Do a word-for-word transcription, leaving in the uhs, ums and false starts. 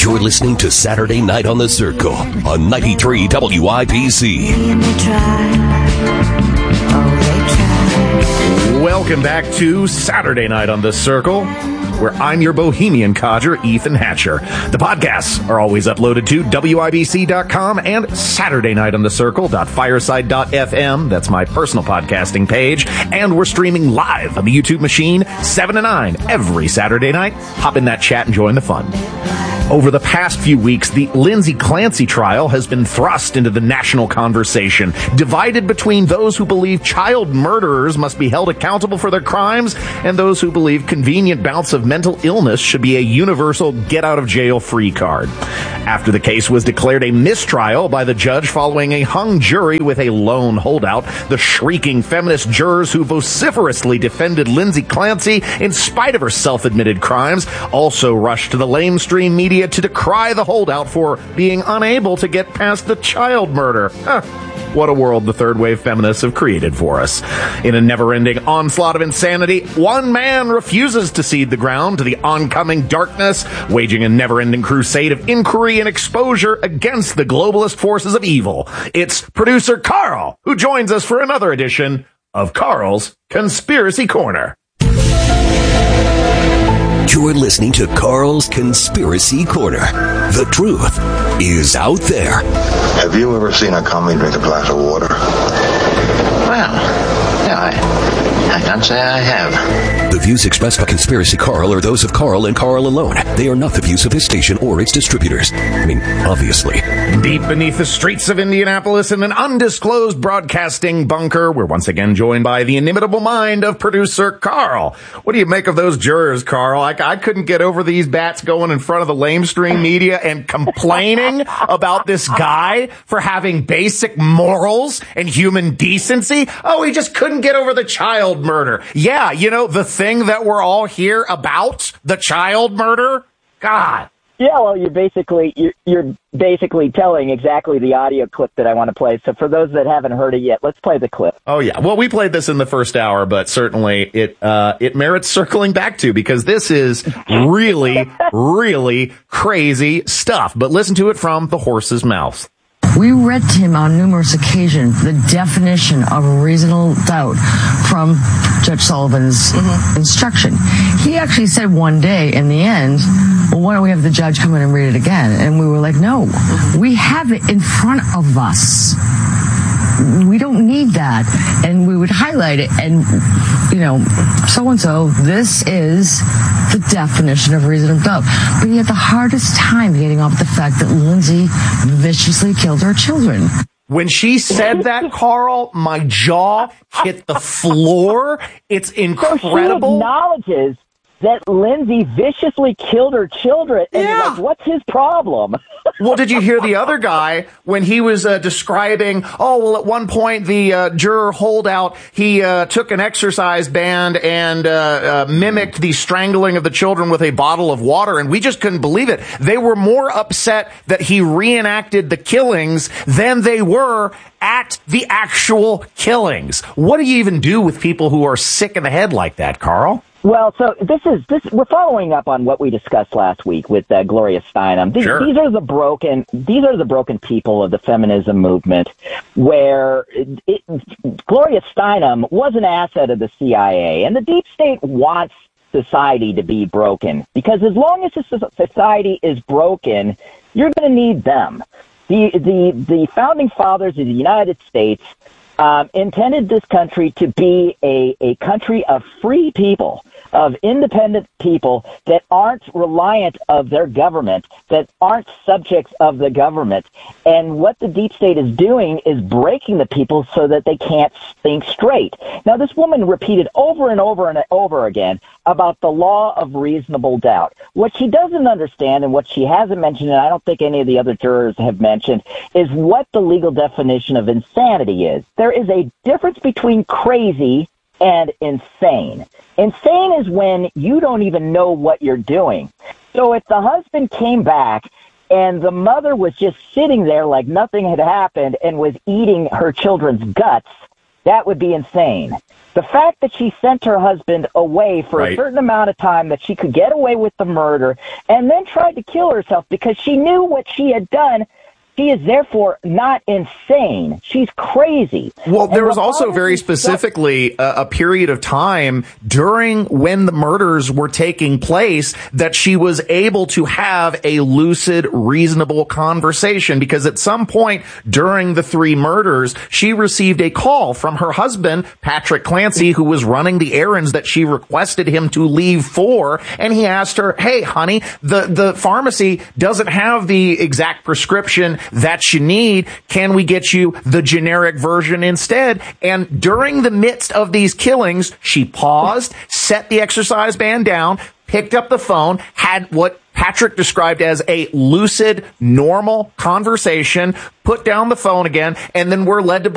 You're listening to Saturday Night on the Circle on ninety-three W I B C. Welcome back to Saturday Night on the Circle, where I'm your bohemian codger, Ethan Hatcher. The podcasts are always uploaded to W I B C dot com and Saturday Night on the Circle dot fireside dot f m. That's my personal podcasting page. And we're streaming live on the YouTube machine, seven to nine, every Saturday night. Hop in that chat and join the fun. Over the past few weeks, the Lindsay Clancy trial has been thrust into the national conversation, divided between those who believe child murderers must be held accountable for their crimes and those who believe convenient bouts of mental illness should be a universal get-out-of-jail-free card. After the case was declared a mistrial by the judge following a hung jury with a lone holdout, the shrieking feminist jurors who vociferously defended Lindsay Clancy in spite of her self-admitted crimes also rushed to the lamestream media to decry the holdout for being unable to get past the child murder. Huh. What a world the third wave feminists have created for us. In a never-ending onslaught of insanity, one man refuses to cede the ground to the oncoming darkness, waging a never-ending crusade of inquiry and exposure against the globalist forces of evil. It's producer Carl, who joins us for another edition of Carl's Conspiracy Corner. You're listening to Carl's Conspiracy Corner. The truth is out there. Have you ever seen a commie drink a glass of water? Well, yeah, I, I can't say I have. The views expressed by Conspiracy Carl are those of Carl and Carl alone. They are not the views of his station or its distributors. I mean, obviously. Deep beneath the streets of Indianapolis in an undisclosed broadcasting bunker, we're once again joined by the inimitable mind of producer Carl. What do you make of those jurors, Carl? I, I couldn't get over these bats going in front of the lamestream media and complaining about this guy for having basic morals and human decency. Oh, he just couldn't get over the child murder. Yeah, you know, the thing that we're all here about, the child murder. God. Yeah, well, you're basically you're, you're basically telling exactly the audio clip that I want to play. So for those that haven't heard it yet, let's play the clip. Oh yeah, well, we played this in the first hour, but certainly it uh, it merits circling back to because this is really, really crazy stuff. But listen to it from the horse's mouth. We read to him on numerous occasions the definition of reasonable doubt from Judge Sullivan's mm-hmm. instruction. He actually said one day in the end, well, why don't we have the judge come in and read it again? And we were like, no, we have it in front of us. We don't need that. And we would highlight it and, you know, so-and-so, this is the definition of reasonable doubt. But he had the hardest time getting off the fact that Lindsay viciously killed her children. When she said that, Carl, my jaw hit the floor. It's incredible. So she acknowledges that Lindsay viciously killed her children. And yeah. you're like, what's his problem? Well, did you hear the other guy when he was uh, describing, oh, well, at one point the uh, juror holdout, he uh, took an exercise band and uh, uh, mimicked the strangling of the children with a bottle of water, and we just couldn't believe it. They were more upset that he reenacted the killings than they were at the actual killings. What do you even do with people who are sick in the head like that, Carl? Well, so this is this. We're following up on what we discussed last week with uh, Gloria Steinem. These, sure. these are the broken. These are the broken people of the feminism movement, where it, it, Gloria Steinem was an asset of the C I A, and the deep state wants society to be broken because as long as the society is broken, you're going to need them. The the the founding fathers of the United States um, intended this country to be a a country of free people, of independent people that aren't reliant of their government, that aren't subjects of the government. And what the deep state is doing is breaking the people so that they can't think straight. Now, this woman repeated over and over and over again about the law of reasonable doubt. What she doesn't understand and what she hasn't mentioned, and I don't think any of the other jurors have mentioned, is what the legal definition of insanity is. There is a difference between crazy and insane. Insane is when you don't even know what you're doing. So if the husband came back and the mother was just sitting there like nothing had happened and was eating her children's guts, that would be insane. The fact that she sent her husband away for right. a certain amount of time that she could get away with the murder and then tried to kill herself because she knew what she had done, she is therefore not insane. She's crazy. Well, there and was also very specifically a, a period of time during when the murders were taking place that she was able to have a lucid, reasonable conversation, because at some point during the three murders, she received a call from her husband, Patrick Clancy, who was running the errands that she requested him to leave for. And he asked her, hey, honey, the, the pharmacy doesn't have the exact prescription that you need. Can we get you the generic version instead? And during the midst of these killings, she paused, set the exercise band down, picked up the phone, had what Patrick described as a lucid, normal conversation, put down the phone again, and then we're led to